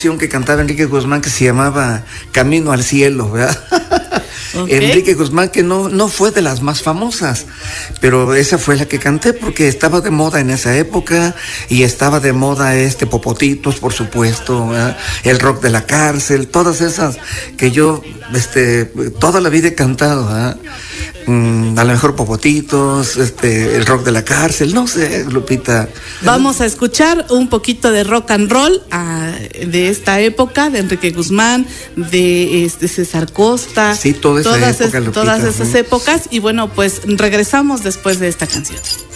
Que cantaba Enrique Guzmán que se llamaba Camino al Cielo, ¿verdad? Okay. Enrique Guzmán, que no fue de las más famosas, pero esa fue la que canté porque estaba de moda en esa época y estaba de moda Popotitos, por supuesto, ¿verdad? El rock de la cárcel, todas esas que yo toda la vida he cantado, ¿verdad? A lo mejor Popotitos, el rock de la cárcel, no sé, Lupita. Vamos a escuchar un poquito de rock and roll de esta época, de Enrique Guzmán, de César Costa. Sí, todas esas épocas,